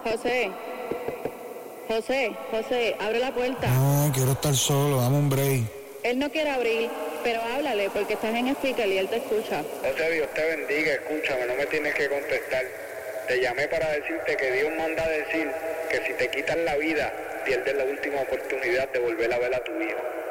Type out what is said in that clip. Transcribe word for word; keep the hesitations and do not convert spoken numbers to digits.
José, José, José, abre la puerta. No, quiero estar solo, dame un break. Él no quiere abrir, pero háblale porque estás en speaker y él te escucha. José, Dios te bendiga, escúchame, no me tienes que contestar. Te llamé para decirte que Dios manda a decir que si te quitan la vida, pierdes la última oportunidad de volver a ver a tu hijo.